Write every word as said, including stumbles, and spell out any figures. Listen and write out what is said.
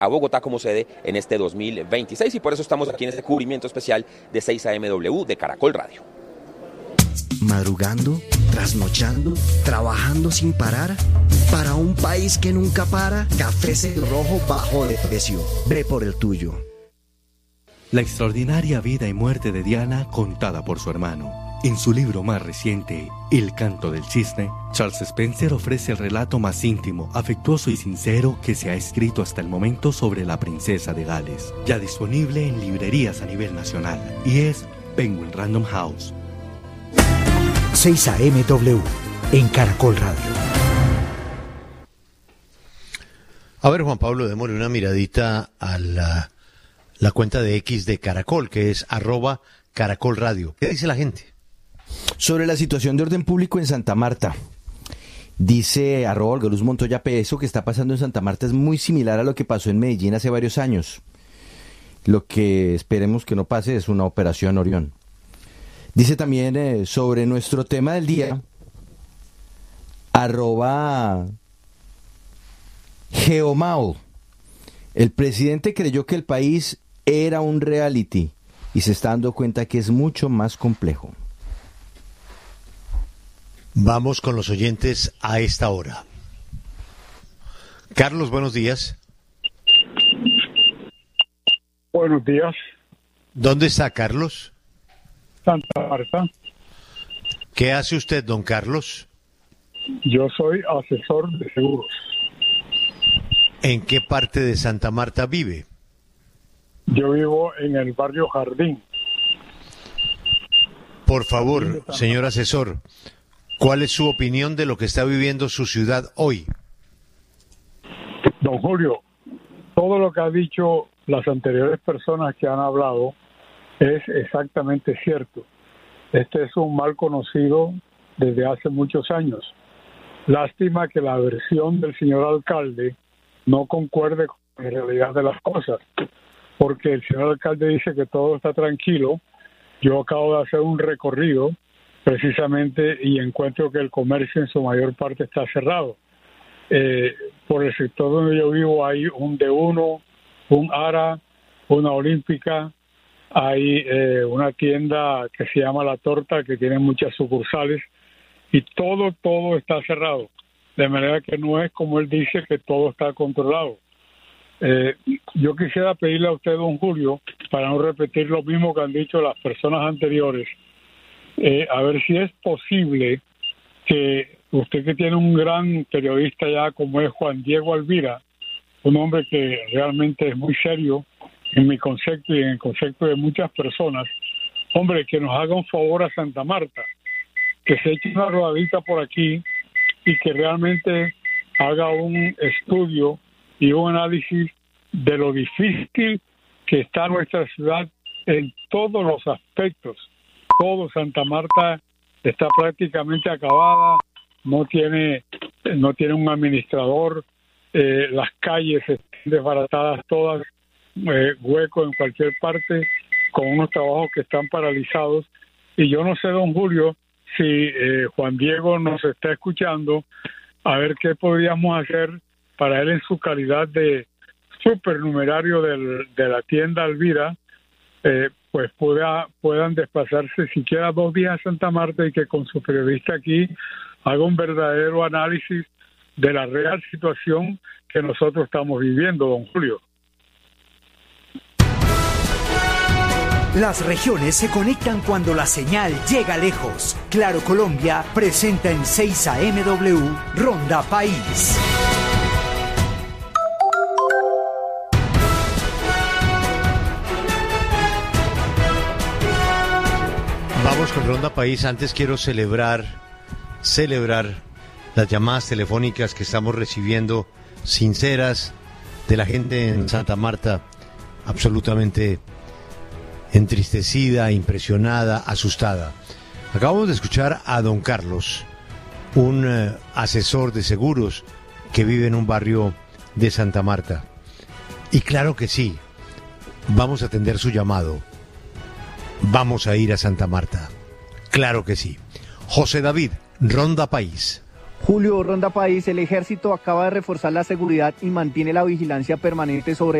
a Bogotá como sede en este dos mil veintiséis, y por eso estamos aquí en este cubrimiento especial de seis A M W de Caracol Radio. Madrugando, trasnochando, trabajando sin parar. Para un país que nunca para, Café Cero Rojo bajó de precio. Ve por el tuyo. La extraordinaria vida y muerte de Diana contada por su hermano. En su libro más reciente, El canto del cisne, Charles Spencer ofrece el relato más íntimo, afectuoso y sincero que se ha escrito hasta el momento sobre la princesa de Gales. Ya disponible en librerías a nivel nacional, y es Penguin Random House. seis A M W en Caracol Radio. A ver, Juan Pablo, démosle una miradita a la, la cuenta de X de Caracol, que es arroba Caracol Radio. ¿Qué dice la gente? Sobre la situación de orden público en Santa Marta. Dice arroba Olga Luz Montoya P. Eso que está pasando en Santa Marta es muy similar a lo que pasó en Medellín hace varios años. Lo que esperemos que no pase es una operación Orión. Dice también eh, sobre nuestro tema del día, arroba Geomao. El presidente creyó que el país era un reality y se está dando cuenta que es mucho más complejo. Vamos con los oyentes a esta hora. Carlos, buenos días. Buenos días. ¿Dónde está Carlos? Santa Marta. ¿Qué hace usted, don Carlos? Yo soy asesor de seguros. ¿En qué parte de Santa Marta vive? Yo vivo en el barrio Jardín. Por favor, señor asesor, ¿cuál es su opinión de lo que está viviendo su ciudad hoy? Don Julio, todo lo que ha dicho las anteriores personas que han hablado es exactamente cierto. Este es un mal conocido desde hace muchos años. Lástima que la versión del señor alcalde no concuerde con la realidad de las cosas, porque el señor alcalde dice que todo está tranquilo. Yo acabo de hacer un recorrido precisamente y encuentro que el comercio en su mayor parte está cerrado. Eh, por el sector donde yo vivo hay un D uno, un ARA, una Olímpica, hay eh, una tienda que se llama La Torta que tiene muchas sucursales y todo, todo está cerrado. De manera que no es como él dice que todo está controlado. Eh, yo quisiera pedirle a usted, don Julio, para no repetir lo mismo que han dicho las personas anteriores, eh, a ver si es posible que usted, que tiene un gran periodista ya como es Juan Diego Alvira, un hombre que realmente es muy serio en mi concepto y en el concepto de muchas personas, hombre, que nos haga un favor a Santa Marta, que se eche una rodadita por aquí y que realmente haga un estudio y un análisis de lo difícil que está nuestra ciudad en todos los aspectos. Todo Santa Marta está prácticamente acabada, no tiene, no tiene un administrador, eh, las calles están desbaratadas todas, eh, hueco en cualquier parte, con unos trabajos que están paralizados. Y yo no sé, don Julio, si eh, Juan Diego nos está escuchando, a ver qué podríamos hacer para él en su calidad de supernumerario del, de la tienda Alvira, eh, pues pueda, puedan desplazarse siquiera dos días a Santa Marta y que con su periodista aquí haga un verdadero análisis de la real situación que nosotros estamos viviendo, don Julio. Las regiones se conectan cuando la señal llega lejos. Claro Colombia presenta en seis A M W Ronda País. Vamos con Ronda País. Antes quiero celebrar, celebrar las llamadas telefónicas que estamos recibiendo, sinceras, de la gente en Santa Marta, absolutamente entristecida, impresionada, asustada. Acabamos de escuchar a don Carlos, un uh, asesor de seguros que vive en un barrio de Santa Marta. Y claro que sí, vamos a atender su llamado. Vamos a ir a Santa Marta. Claro que sí. José David, Ronda País. Julio, Ronda País, el ejército acaba de reforzar la seguridad y mantiene la vigilancia permanente sobre